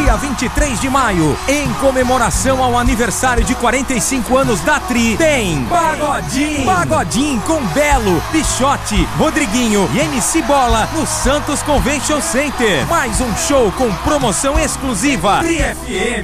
dia 23 de maio, em comemoração ao aniversário de 45 anos da Tri, tem Pagodinho! Pagodinho com Belo, Pichote, Rodriguinho e MC Bola no Santos Convention Center. Mais um show com promoção exclusiva. Tri FM.